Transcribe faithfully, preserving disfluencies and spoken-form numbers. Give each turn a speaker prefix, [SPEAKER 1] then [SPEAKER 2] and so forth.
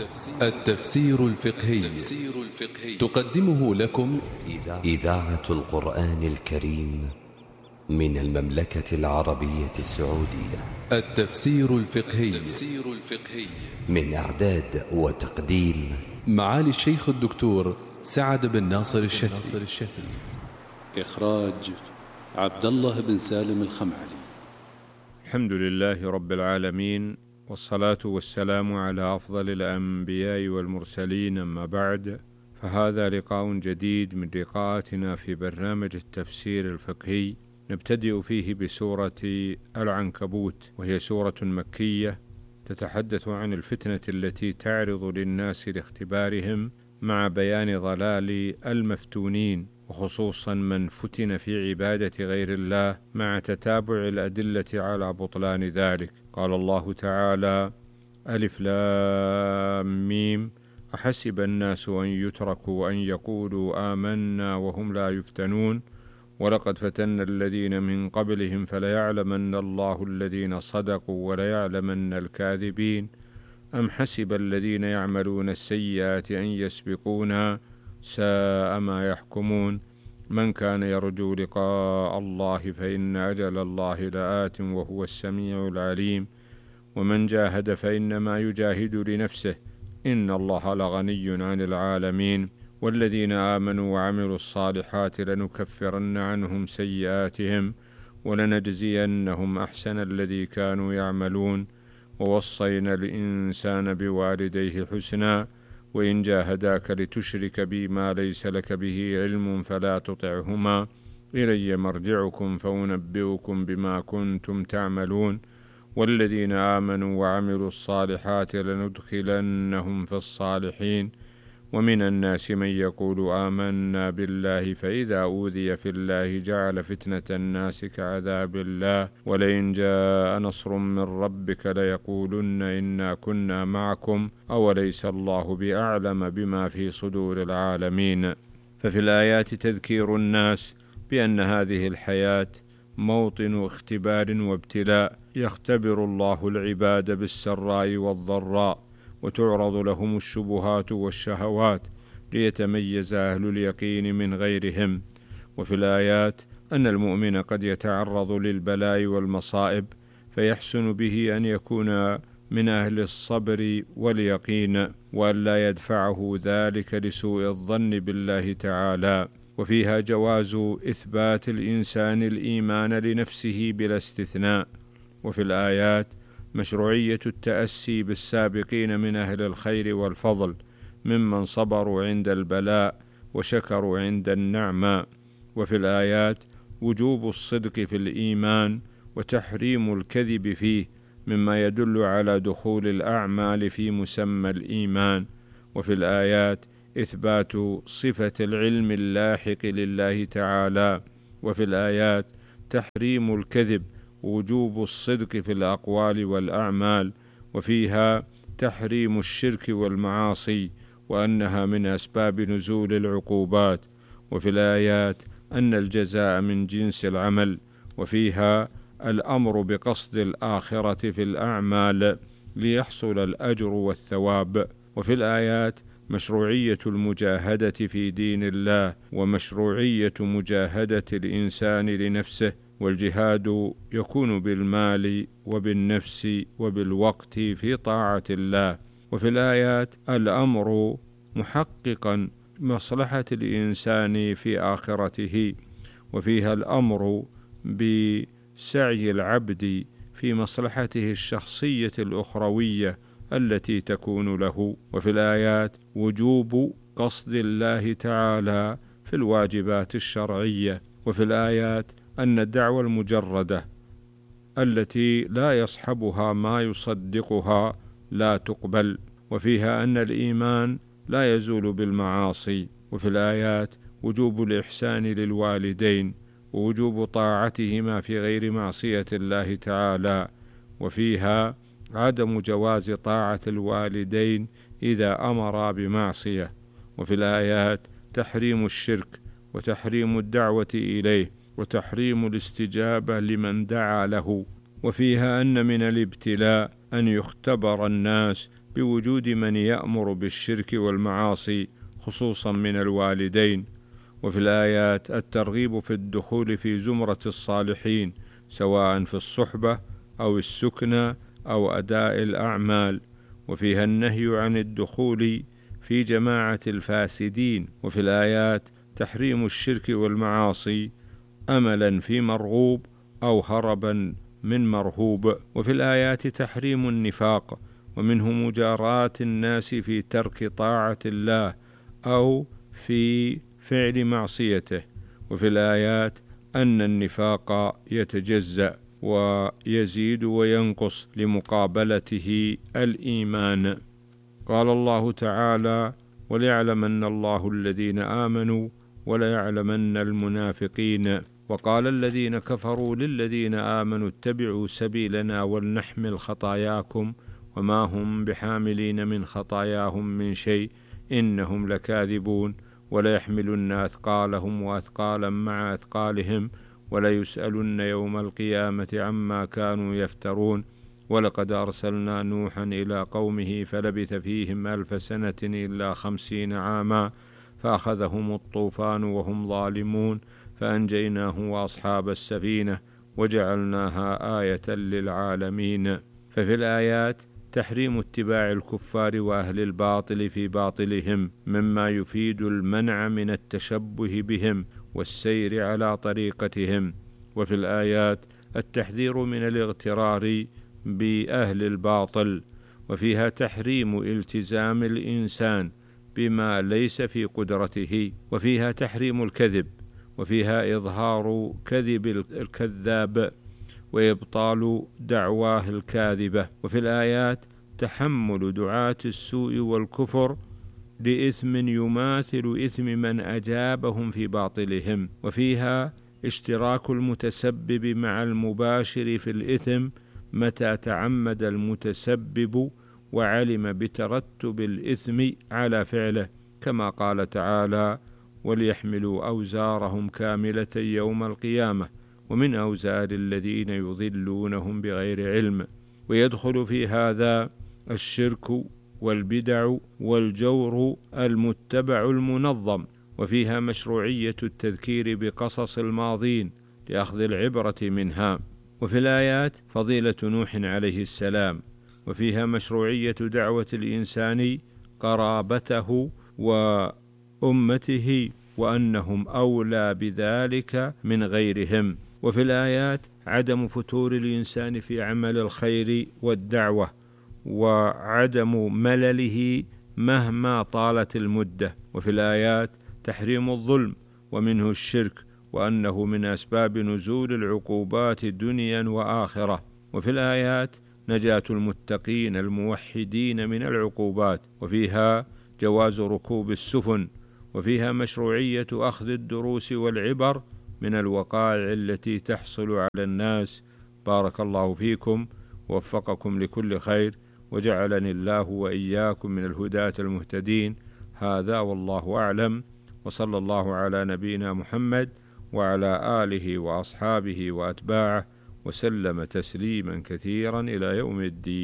[SPEAKER 1] التفسير الفقهي تقدمه لكم
[SPEAKER 2] إذاعة القرآن الكريم من المملكة العربية السعودية.
[SPEAKER 1] التفسير الفقهي
[SPEAKER 2] من إعداد وتقديم
[SPEAKER 1] معالي الشيخ الدكتور سعد بن ناصر الشافعي.
[SPEAKER 3] إخراج عبد الله بن سالم الخمعلي.
[SPEAKER 4] الحمد لله رب العالمين، والصلاة والسلام على أفضل الأنبياء والمرسلين، أما بعد، فهذا لقاء جديد من لقاءاتنا في برنامج التفسير الفقهي، نبتدئ فيه بسورة العنكبوت، وهي سورة مكية تتحدث عن الفتنة التي تعرض للناس لاختبارهم مع بيان ضلال المفتونين، وخصوصا من فتن في عبادة غير الله، مع تتابع الأدلة على بطلان ذلك. قال الله تعالى: ألف لام ميم، أحسب الناس أن يتركوا أن يقولوا آمنا وهم لا يفتنون، ولقد فتنا الذين من قبلهم فليعلمن الله الذين صدقوا وليعلمن الكاذبين، أم حسب الذين يعملون السيئات أن يسبقونا، ساء ما يحكمون. من كان يرجو لقاء الله فإن أجل الله لآت وهو السميع العليم، ومن جاهد فإنما يجاهد لنفسه، إن الله لغني عن العالمين. والذين آمنوا وعملوا الصالحات لنكفرن عنهم سيئاتهم ولنجزينهم أحسن الذي كانوا يعملون، ووصينا الإنسان بوالديه حسنا، وإن جاهداك لتشرك بي ما ليس لك به علم فلا تطعهما، إلي مرجعكم فأنبئكم بما كنتم تعملون. والذين آمنوا وعملوا الصالحات لندخلنهم في الصالحين. ومن الناس من يقول آمنا بالله فإذا أوذي في الله جعل فتنة الناس كعذاب الله، ولئن جاء نصر من ربك ليقولن إنا كنا معكم أوليس الله بأعلم بما في صدور العالمين. ففي الآيات تذكير الناس بأن هذه الحياة موطن اختبار وابتلاء، يختبر الله العباد بالسراء والضراء، وتعرض لهم الشبهات والشهوات ليتميز أهل اليقين من غيرهم. وفي الآيات أن المؤمن قد يتعرض للبلاء والمصائب فيحسن به أن يكون من أهل الصبر واليقين، وأن لا يدفعه ذلك لسوء الظن بالله تعالى. وفيها جواز إثبات الإنسان الإيمان لنفسه بلا استثناء. وفي الآيات مشروعية التأسي بالسابقين من أهل الخير والفضل ممن صبروا عند البلاء وشكروا عند النعمة. وفي الآيات وجوب الصدق في الإيمان وتحريم الكذب فيه، مما يدل على دخول الأعمال في مسمى الإيمان. وفي الآيات إثبات صفة العلم اللاحق لله تعالى. وفي الآيات تحريم الكذب ووجوب الصدق في الأقوال والأعمال، وفيها تحريم الشرك والمعاصي وأنها من أسباب نزول العقوبات. وفي الآيات أن الجزاء من جنس العمل، وفيها الأمر بقصد الآخرة في الأعمال ليحصل الأجر والثواب. وفي الآيات مشروعية المجاهدة في دين الله، ومشروعية مجاهدة الإنسان لنفسه، والجهاد يكون بالمال وبالنفس وبالوقت في طاعة الله. وفي الآيات الأمر محققا مصلحة الإنسان في آخرته، وفيها الأمر بسعي العبد في مصلحته الشخصية الأخروية التي تكون له. وفي الآيات وجوب قصد الله تعالى في الواجبات الشرعية. وفي الآيات أن الدعوة المجردة التي لا يصحبها ما يصدقها لا تقبل. وفيها أن الإيمان لا يزول بالمعاصي. وفي الآيات وجوب الإحسان للوالدين ووجوب طاعتهما في غير معصية الله تعالى. وفيها عدم جواز طاعة الوالدين إذا أمرا بمعصية. وفي الآيات تحريم الشرك وتحريم الدعوة إليه وتحريم الاستجابة لمن دعا له. وفيها أن من الابتلاء أن يختبر الناس بوجود من يأمر بالشرك والمعاصي خصوصا من الوالدين. وفي الآيات الترغيب في الدخول في زمرة الصالحين سواء في الصحبة أو السكنى أو أداء الأعمال، وفيها النهي عن الدخول في جماعة الفاسدين. وفي الآيات تحريم الشرك والمعاصي أملا في مرغوب أو هربا من مرهوب. وفي الآيات تحريم النفاق، ومنه مجاراة الناس في ترك طاعة الله أو في فعل معصيته. وفي الآيات أن النفاق يتجزأ ويزيد وينقص لمقابلته الإيمان. قال الله تعالى: وليعلمن الله الذين آمنوا وليعلمن المنافقين. وقال الذين كفروا للذين آمنوا اتبعوا سبيلنا ولنحمل خطاياكم وما هم بحاملين من خطاياهم من شيء إنهم لكاذبون وليحملن أثقالهم وأثقالا مع أثقالهم وليسألن يوم القيامة عما كانوا يفترون. ولقد أرسلنا نوحا إلى قومه فلبث فيهم ألف سنة إلا خمسين عاما فأخذهم الطوفان وهم ظالمون فأنجيناه وأصحاب السفينة وجعلناها آية للعالمين. ففي الآيات تحريم اتباع الكفار وأهل الباطل في باطلهم مما يفيد المنع من التشبه بهم والسير على طريقتهم. وفي الآيات التحذير من الاغترار بأهل الباطل، وفيها تحريم التزام الإنسان بما ليس في قدرته. وفيها تحريم الكذب، وفيها إظهار كذب الكذاب وإبطال دعواه الكاذبة. وفي الآيات تحمل دعاة السوء والكفر لإثم يماثل إثم من أجابهم في باطلهم. وفيها اشتراك المتسبب مع المباشر في الإثم متى تعمد المتسبب وعلم بترتب الإثم على فعله، كما قال تعالى: وليحملوا أوزارهم كاملة يوم القيامة ومن أوزار الذين يضلونهم بغير علم. ويدخل في هذا الشرك والبدع والجور المتبع المنظم. وفيها مشروعية التذكير بقصص الماضين لأخذ العبرة منها. وفي الآيات فضيلة نوح عليه السلام، وفيها مشروعية دعوة الإنسان قرابته وأمته وأنهم أولى بذلك من غيرهم. وفي الآيات عدم فتور الإنسان في عمل الخير والدعوة وعدم ملله مهما طالت المدة. وفي الآيات تحريم الظلم ومنه الشرك وأنه من أسباب نزول العقوبات دنيا وآخرة. وفي الآيات نجاة المتقين الموحدين من العقوبات. وفيها جواز ركوب السفن. وفيها مشروعية أخذ الدروس والعبر من الوقائع التي تحصل على الناس. بارك الله فيكم ووفقكم لكل خير وجعلني الله وإياكم من الهداة المهتدين. هذا والله أعلم، وصلى الله على نبينا محمد وعلى آله وأصحابه وأتباعه وسلم تسليما كثيرا إلى يوم الدين.